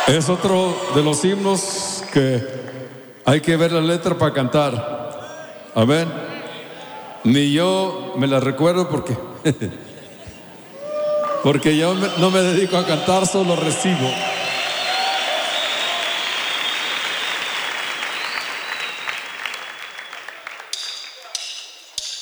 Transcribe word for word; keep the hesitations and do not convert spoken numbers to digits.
Es otro de los himnos que hay que ver la letra para cantar. Amén. Ni yo me la recuerdo porque porque yo me- no me dedico a cantar, solo recibo.